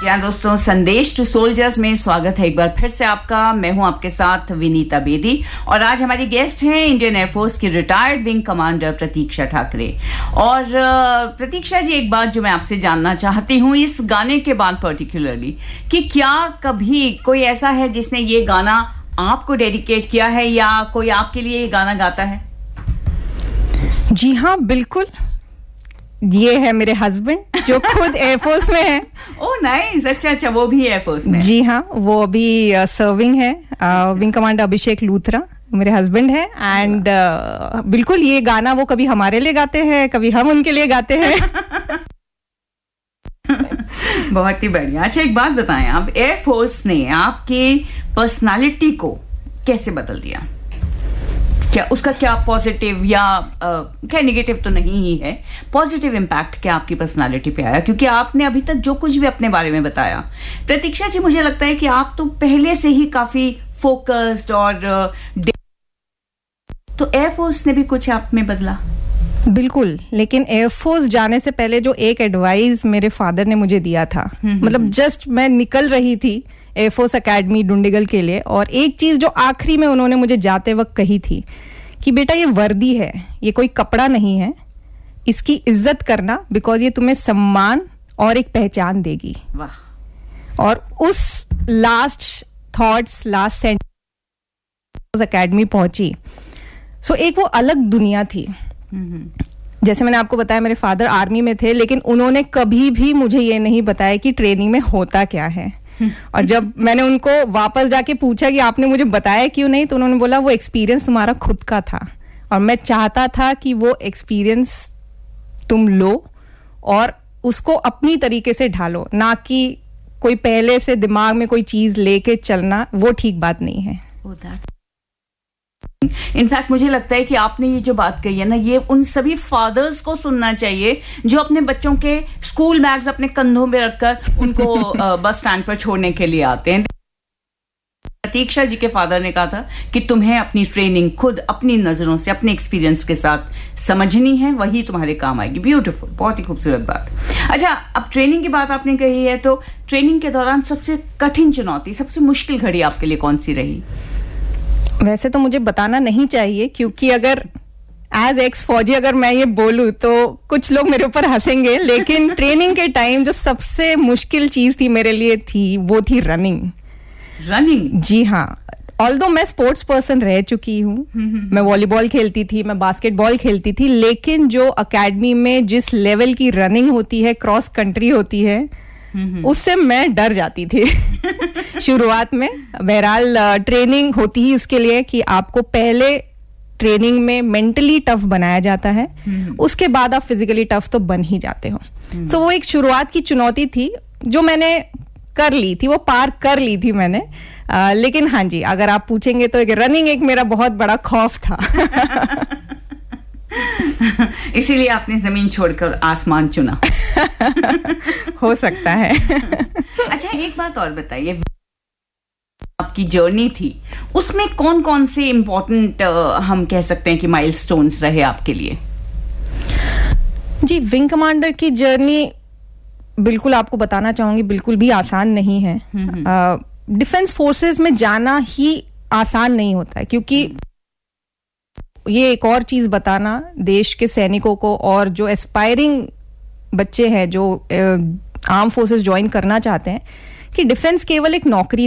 हाँ दोस्तों, संदेश टू सोल्जर्स में स्वागत है एक बार फिर से आपका। मैं हूं आपके साथ विनीता बेदी और आज हमारी गेस्ट हैं इंडियन एयरफोर्स की रिटायर्ड विंग कमांडर प्रतीक्षा ठाकरे। और प्रतीक्षा जी, एक बात जो मैं आपसे जानना चाहती हूं इस गाने के बाद पर्टिकुलरली, कि क्या कभी कोई ऐसा है जिसने ये गाना आपको डेडिकेट किया है या कोई आपके लिए ये गाना गाता है? जी हाँ, बिल्कुल। ये है मेरे हस्बैंड जो खुद एयरफोर्स में है। ओह नाइस, अच्छा, वो भी एयरफोर्स में? जी हाँ, वो अभी सर्विंग है। विंग कमांडर अभिषेक लूथरा मेरे हस्बैंड है। एंड बिल्कुल ये गाना वो कभी हमारे लिए गाते हैं, कभी हम उनके लिए गाते हैं। बहुत ही बढ़िया। अच्छा, एक बात बताएं आप, एयरफोर्स ने आपकी पर्सनालिटी को कैसे बदल दिया? क्या उसका क्या पॉजिटिव या क्या नेगेटिव तो नहीं ही है, पॉजिटिव इम्पैक्ट क्या आपकी पर्सनालिटी पे आया? क्योंकि आपने अभी तक जो कुछ भी अपने बारे में बताया, प्रतीक्षा जी, मुझे लगता है कि आप तो पहले से ही काफी फोकस्ड और तो एयरफोर्स ने भी कुछ आप में बदला? बिल्कुल, लेकिन एयरफोर्स जाने से पहले जो एक एडवाइस मेरे फादर ने मुझे दिया था, मतलब जस्ट मैं निकल रही थी एयरफोर्स एकेडमी डुंडिगल के लिए, और एक चीज जो आखिरी में उन्होंने मुझे जाते वक्त कही थी कि बेटा ये वर्दी है, ये कोई कपड़ा नहीं है, इसकी इज्जत करना, बिकॉज ये तुम्हें सम्मान और एक पहचान देगी। वाह। और उस last thoughts, last sentence academy पहुंची, सो एक वो अलग दुनिया थी। जैसे मैंने आपको बताया, मेरे फादर आर्मी में थे, लेकिन उन्होंने कभी भी मुझे ये नहीं बताया कि ट्रेनिंग में होता क्या है। और जब मैंने उनको वापस जाके पूछा कि आपने मुझे बताया क्यों नहीं, तो उन्होंने बोला वो एक्सपीरियंस तुम्हारा खुद का था और मैं चाहता था कि वो एक्सपीरियंस तुम लो और उसको अपनी तरीके से ढालो, ना कि कोई पहले से दिमाग में कोई चीज लेके चलना, वो ठीक बात नहीं है। इनफैक्ट मुझे लगता है कि आपने ये जो बात कही है ना, ये उन सभी फादर्स को सुनना चाहिए जो अपने बच्चों के स्कूल बैग्स अपने कंधों में रखकर उनको बस स्टैंड पर छोड़ने के लिए आते हैं। प्रतीक्षा जी के फादर ने कहा था कि तुम्हें अपनी ट्रेनिंग खुद अपनी नजरों से, अपने एक्सपीरियंस के साथ समझनी है, वही तुम्हारे काम आएगी। ब्यूटीफुल, बहुत ही खूबसूरत बात। अच्छा, अब ट्रेनिंग की बात आपने कही है, तो ट्रेनिंग के दौरान सबसे कठिन चुनौती, सबसे मुश्किल घड़ी आपके लिए कौन सी रही? वैसे तो मुझे बताना नहीं चाहिए, क्योंकि अगर एज एक्स फौजी अगर मैं ये बोलूं तो कुछ लोग मेरे ऊपर हंसेंगे, लेकिन ट्रेनिंग के टाइम जो सबसे मुश्किल चीज थी मेरे लिए वो थी रनिंग। जी हाँ, ऑल्दो मैं स्पोर्ट्स पर्सन रह चुकी हूँ, मैं वॉलीबॉल खेलती थी, मैं बास्केटबॉल खेलती थी, लेकिन जो अकेडमी में जिस लेवल की रनिंग होती है, क्रॉस कंट्री होती है, उससे मैं डर जाती थी शुरुआत में। बहरहाल ट्रेनिंग होती ही इसके लिए कि आपको पहले ट्रेनिंग में मेंटली टफ बनाया जाता है, उसके बाद आप फिजिकली टफ तो बन ही जाते हो। तो वो एक शुरुआत की चुनौती थी जो मैंने कर ली थी, वो पार कर ली थी मैंने। लेकिन हाँ जी, अगर आप पूछेंगे तो रनिंग एक मेरा बहुत बड़ा खौफ था। इसीलिए आपने जमीन छोड़कर आसमान चुना। हो सकता है। अच्छा, एक बात और बताइए, आपकी जर्नी थी उसमें कौन कौन से इंपॉर्टेंट हम कह सकते हैं कि माइलस्टोन्स रहे आपके लिए? जी, विंग कमांडर की जर्नी बिल्कुल आपको बताना चाहूंगी, बिल्कुल भी आसान नहीं है। डिफेंस फोर्सेस में जाना ही आसान नहीं होता है, क्योंकि ये एक और चीज बताना देश के सैनिकों को और जो एस्पायरिंग बच्चे हैं जो आर्म फोर्सेस ज्वाइन करना चाहते हैं, कि डिफेंस केवल एक नौकरी